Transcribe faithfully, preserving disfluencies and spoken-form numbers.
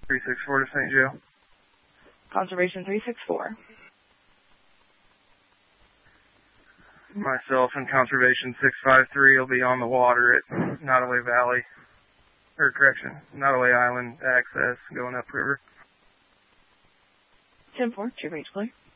three six four to Saint Joe. Conservation three six four. Myself and Conservation six five three will be on the water at Nottoway Valley, or correction, Nottoway Island access going upriver. ten four, two reach clear.